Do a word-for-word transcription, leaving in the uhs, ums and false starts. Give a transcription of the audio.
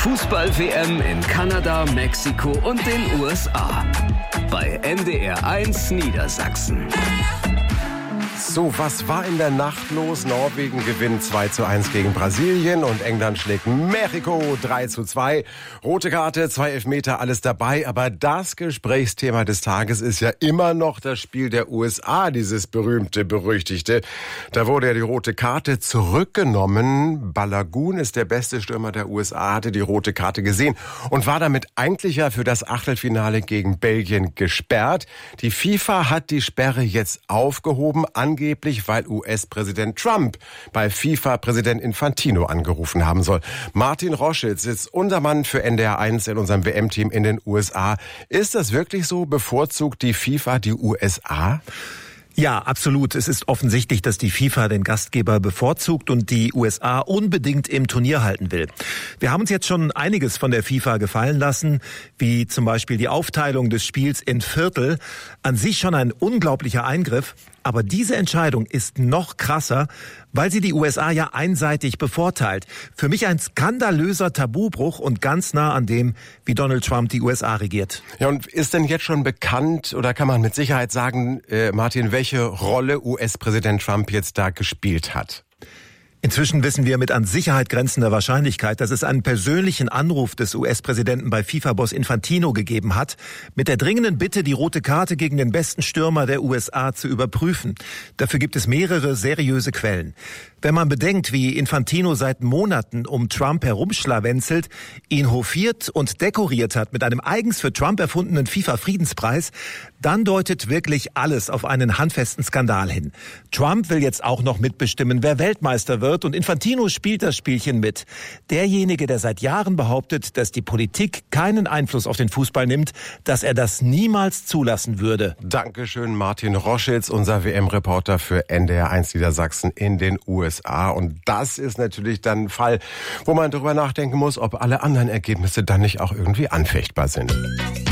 Fußball-W M in Kanada, Mexiko und den U S A. Bei N D R eins Niedersachsen. So, was war in der Nacht los? Norwegen gewinnt zwei zu eins gegen Brasilien und England schlägt Mexiko drei zu zwei. Rote Karte, zwei Elfmeter, alles dabei. Aber das Gesprächsthema des Tages ist ja immer noch das Spiel der U S A, dieses berühmte, berüchtigte. Da wurde ja die rote Karte zurückgenommen. Balagun ist der beste Stürmer der U S A, hatte die rote Karte gesehen und war damit eigentlich ja für das Achtelfinale gegen Belgien gesperrt. Die FIFA hat die Sperre jetzt aufgehoben, angeblich, weil U S-Präsident Trump bei FIFA-Präsident Infantino angerufen haben soll. Martin Roschitz ist unser Mann für N D R eins in unserem W M-Team in den U S A. Ist das wirklich so? Bevorzugt die FIFA die U S A? Ja, absolut. Es ist offensichtlich, dass die FIFA den Gastgeber bevorzugt und die U S A unbedingt im Turnier halten will. Wir haben uns jetzt schon einiges von der FIFA gefallen lassen, wie zum Beispiel die Aufteilung des Spiels in Viertel. An sich schon ein unglaublicher Eingriff. Aber diese Entscheidung ist noch krasser, weil sie die U S A ja einseitig bevorteilt. Für mich ein skandalöser Tabubruch und ganz nah an dem, wie Donald Trump die U S A regiert. Ja, und ist denn jetzt schon bekannt oder kann man mit Sicherheit sagen, äh, Martin, welche Rolle U S-Präsident Trump jetzt da gespielt hat? Inzwischen wissen wir mit an Sicherheit grenzender Wahrscheinlichkeit, dass es einen persönlichen Anruf des U S-Präsidenten bei FIFA-Boss Infantino gegeben hat, mit der dringenden Bitte, die rote Karte gegen den besten Stürmer der U S A zu überprüfen. Dafür gibt es mehrere seriöse Quellen. Wenn man bedenkt, wie Infantino seit Monaten um Trump herumschlawenzelt, ihn hofiert und dekoriert hat mit einem eigens für Trump erfundenen FIFA-Friedenspreis, dann deutet wirklich alles auf einen handfesten Skandal hin. Trump will jetzt auch noch mitbestimmen, wer Weltmeister wird, und Infantino spielt das Spielchen mit. Derjenige, der seit Jahren behauptet, dass die Politik keinen Einfluss auf den Fußball nimmt, dass er das niemals zulassen würde. Dankeschön, Martin Roschitz, unser W M-Reporter für N D R eins Niedersachsen in den U S A. Und das ist natürlich dann ein Fall, wo man darüber nachdenken muss, ob alle anderen Ergebnisse dann nicht auch irgendwie anfechtbar sind.